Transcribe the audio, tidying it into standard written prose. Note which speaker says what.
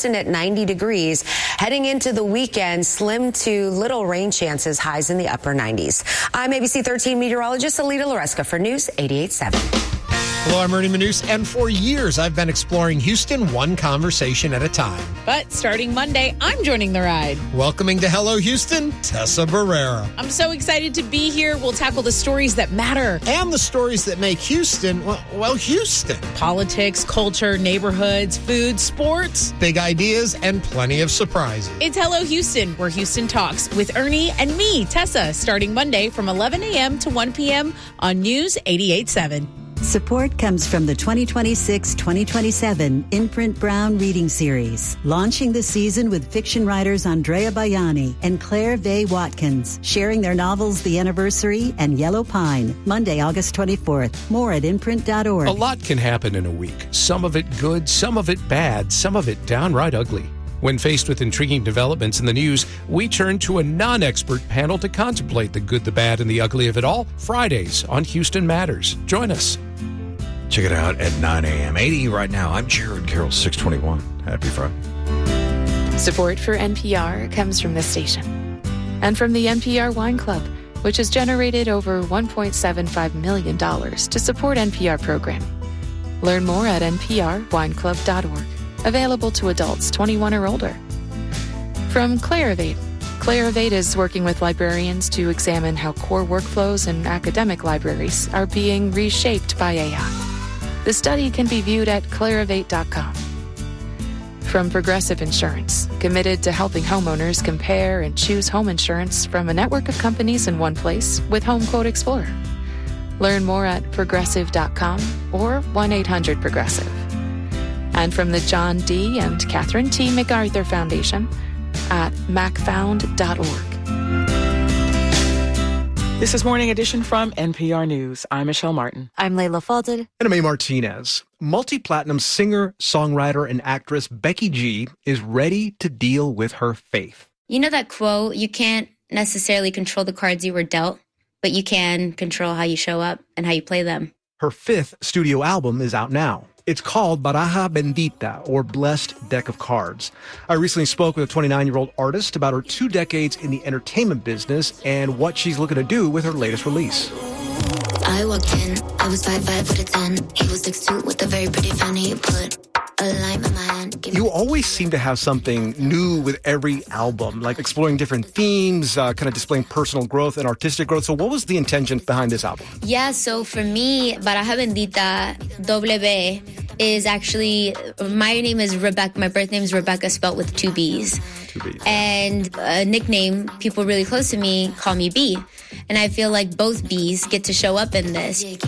Speaker 1: Houston at 90 degrees. Heading into the weekend, slim to little rain chances, highs in the upper 90s. I'm ABC 13 meteorologist Alita Loresca for News 88.7.
Speaker 2: Hello, I'm Ernie Manous, and for years I've been exploring Houston one conversation at a time.
Speaker 3: But starting Monday, I'm joining the ride.
Speaker 2: Welcoming to Hello Houston, Tessa Barrera.
Speaker 3: I'm so excited to be here. We'll tackle the stories that matter.
Speaker 2: And the stories that make Houston, well, Houston.
Speaker 3: Politics, culture, neighborhoods, food, sports.
Speaker 2: Big ideas and plenty of surprises.
Speaker 3: It's Hello Houston, where Houston talks with Ernie and me, Tessa, starting Monday from 11 a.m. to 1 p.m. on News 88.7.
Speaker 4: Support comes from the 2026-2027 Imprint Brown Reading Series, launching the season with fiction writers Andrea Bayani and Claire Vaye Watkins, sharing their novels The Anniversary and Yellow Pine, Monday, August 24th. More at imprint.org.
Speaker 5: A lot can happen in a week. Some of it good, some of it bad, some of it downright ugly. When faced with intriguing developments in the news, we turn to a non-expert panel to contemplate the good, the bad, and the ugly of it all. Fridays on Houston Matters. Join us.
Speaker 6: Check it out at 9 a.m. 80 right now. I'm Jared Carroll, 621. Happy Friday.
Speaker 7: Support for NPR comes from this station and from the NPR Wine Club, which has generated over $1.75 million to support NPR programming. Learn more at nprwineclub.org. Available to adults 21 or older. From Clarivate. Clarivate is working with librarians to examine how core workflows in academic libraries are being reshaped by AI. The study can be viewed at clarivate.com. From Progressive Insurance, committed to helping homeowners compare and choose home insurance from a network of companies in one place with Home Quote Explorer. Learn more at progressive.com or 1-800-PROGRESSIVE. And from the John D. and Catherine T. MacArthur Foundation at macfound.org.
Speaker 8: This is Morning Edition from NPR News. I'm Michelle Martin.
Speaker 9: I'm Layla Fadel.
Speaker 10: And I'm A. Martinez. Multi-platinum singer, songwriter, and actress Becky G is ready to deal with her faith.
Speaker 9: You know that quote, you can't necessarily control the cards you were dealt, but you can control how you show up and how you play them.
Speaker 10: Her 5th studio album is out now. It's called Baraja Bendita, or Blessed Deck of Cards. I recently spoke with a 29-year-old artist about her 2 decades in the entertainment business and what she's looking to do with her latest release.
Speaker 11: I walked in, I was 5'5" with a 10. He was 6'2" with a very pretty fanny. He put a lime in my hand.
Speaker 10: You always seem to have something new with every album, like exploring different themes, kind of displaying personal growth and artistic growth. So what was the intention behind this album?
Speaker 9: Yeah, so for me, Baraja Bendita, W, is actually, my name is Rebecca, my birth name is Rebecca, spelled with 2 B's.
Speaker 10: 2 B's.
Speaker 9: And a nickname, people really close to me call me B. And I feel like both B's get to show up in this.